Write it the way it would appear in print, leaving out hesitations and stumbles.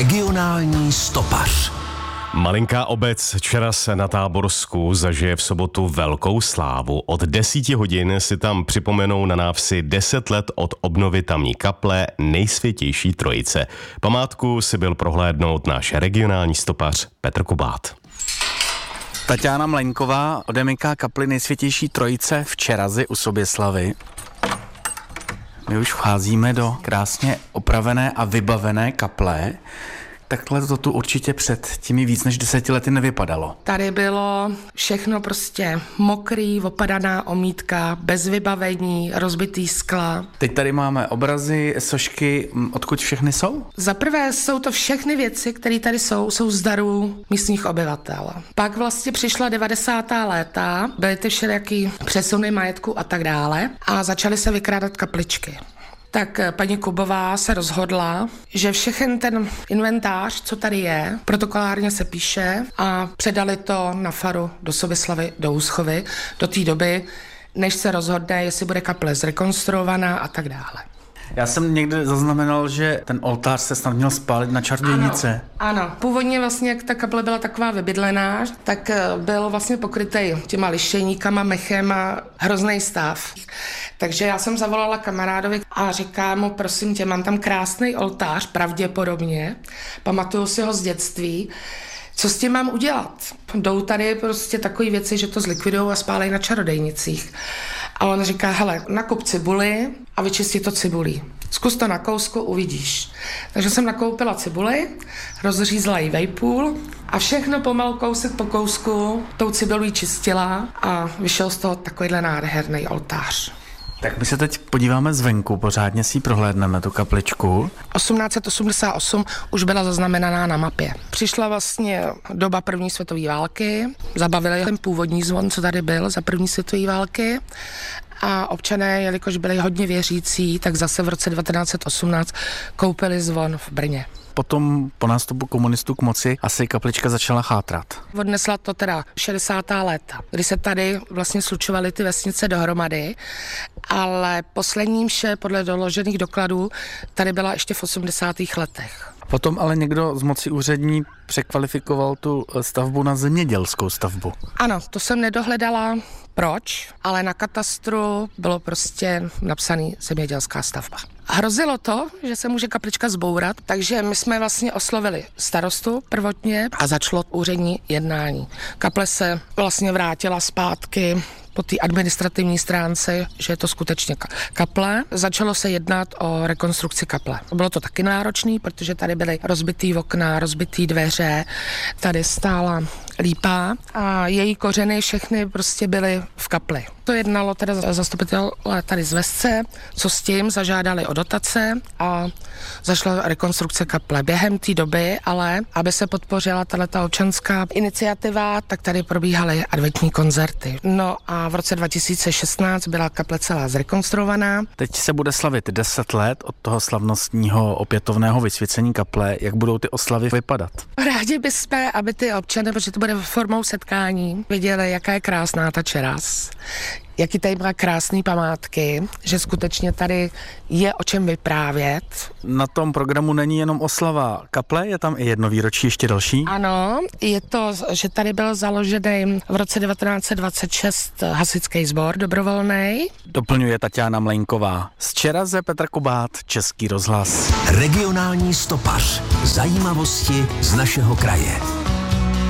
Regionální stopař. Malinká obec Čeras na Táborsku zažije v sobotu velkou slávu. Od 10 hodin si tam připomenou na návsi 10 let od obnovy tamní kaple Nejsvětější Trojice. Památku si byl prohlédnout náš regionální stopař Petr Kubát. Taťána Mlejnková odemyká kapli Nejsvětější Trojice v Čerazi u Soběslavy. My už vcházíme do krásně opravené a vybavené kaple. Takhle to tu určitě před těmi víc než 10 lety nevypadalo. Tady bylo všechno prostě mokrý, opadaná omítka, bez vybavení, rozbitý skla. Teď tady máme obrazy, sošky, odkud všechny jsou? Za prvé jsou to všechny věci, které tady jsou z darů místních obyvatel. Pak vlastně přišla 90. léta, byly ty všelijaký přesuny majetku a tak dále a začaly se vykrádat kapličky. Tak paní Kubová se rozhodla, že všechen ten inventář, co tady je, protokolárně se píše a předali to na faru do Soběslavy, do Úschovy, do té doby, než se rozhodne, jestli bude kaple zrekonstruovaná a tak dále. Já jsem někde zaznamenal, že ten oltář se snad měl spálit na čarodějnice. Ano. Původně vlastně, jak ta kaple byla taková vybydlená, tak byl vlastně pokrytý těma lišejníkama, mechem a hrozný stav. Takže já jsem zavolala kamarádovi a říkám mu, prosím tě, mám tam krásný oltář, pravděpodobně, pamatuju si ho z dětství, co s tím mám udělat? Jdou tady prostě takové věci, že to zlikvidujou a spálej na čarodejnicích. A on říká, hele, nakup cibuli a vyčistí to cibulí. Zkus to na kousku, uvidíš. Takže jsem nakoupila cibuli, rozřízla ji vejpůl a všechno pomalu kousek po kousku tou cibulí čistila a vyšel z toho takovýhle nádherný oltář. Tak my se teď podíváme zvenku, pořádně si ji prohlédneme, tu kapličku. 1888 už byla zaznamenaná na mapě. Přišla vlastně doba první světové války, zabavili ten původní zvon, co tady byl za první světové války a občané, jelikož byli hodně věřící, tak zase v roce 1918 koupili zvon v Brně. Potom po nástupu komunistů k moci asi kaplička začala chátrat. Odnesla to teda 60. léta, kdy se tady vlastně slučovaly ty vesnice dohromady, ale poslední mše podle doložených dokladů tady byla ještě v 80. letech. Potom ale někdo z moci úřední překvalifikoval tu stavbu na zemědělskou stavbu. Ano, to jsem nedohledala proč, ale na katastru bylo prostě napsaný zemědělská stavba. Hrozilo to, že se může kaplička zbourat, takže my jsme vlastně oslovili starostu prvotně a začalo úřední jednání. Kaple se vlastně vrátila zpátky po té administrativní stránce, že je to skutečně kaple. Začalo se jednat o rekonstrukci kaple. Bylo to taky náročné, protože tady byly rozbitý okna, rozbitý dveře, tady stála lípa a její kořeny všechny prostě byly v kapli. To jednalo teda zastupitelé tady z Vesce, co s tím, zažádali o dotace a zašla rekonstrukce kaple. Během té doby, ale aby se podpořila tato občanská iniciativa, tak tady probíhaly adventní koncerty. No a v roce 2016 byla kaple celá zrekonstruovaná. Teď se bude slavit 10 let od toho slavnostního opětovného vysvěcení kaple. Jak budou ty oslavy vypadat? Rádi bychom, aby ty občané, protože to bude formou setkání, viděli, jaká je krásná ta Čeras, jaký tady má krásné památky, že skutečně tady je o čem vyprávět. Na tom programu není jenom oslava kaple, je tam i jedno výročí, ještě další? Ano, je to, že tady byl založený v roce 1926 hasičský sbor dobrovolný. Doplňuje Taťána Mlejnková. Z Čeraze Petr Kubát, Český rozhlas. Regionální stopař. Zajímavosti z našeho kraje.